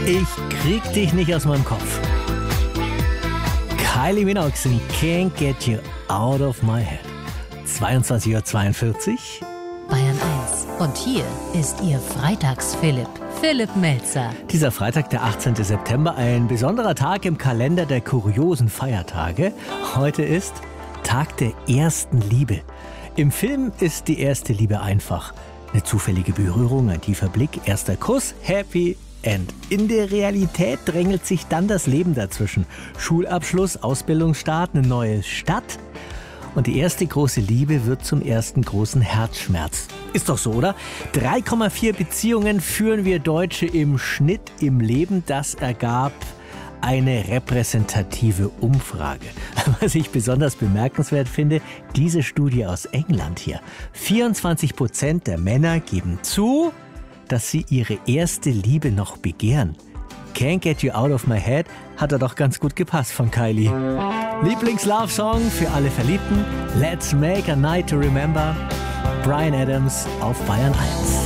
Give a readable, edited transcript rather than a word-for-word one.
Ich krieg dich nicht aus meinem Kopf. Kylie Minogue in Can't Get You Out of My Head. 22:42 Uhr. Bayern 1. Und hier ist Ihr Freitags-Philipp. Philipp Melzer. Dieser Freitag, der 18. September, ein besonderer Tag im Kalender der kuriosen Feiertage. Heute ist Tag der ersten Liebe. Im Film ist die erste Liebe einfach. Eine zufällige Berührung, ein tiefer Blick, erster Kuss, Happy End. In der Realität drängelt sich dann das Leben dazwischen. Schulabschluss, Ausbildungsstart, eine neue Stadt. Und die erste große Liebe wird zum ersten großen Herzschmerz. Ist doch so, oder? 3,4 Beziehungen führen wir Deutsche im Schnitt im Leben. Das ergab eine repräsentative Umfrage. Was ich besonders bemerkenswert finde, diese Studie aus England hier. 24% der Männer geben zu, dass sie ihre erste Liebe noch begehren. Can't Get You Out of My Head hat doch ganz gut gepasst von Kylie. Lieblings-Love-Song für alle Verliebten. Let's Make a Night to Remember. Bryan Adams auf Bayern 1.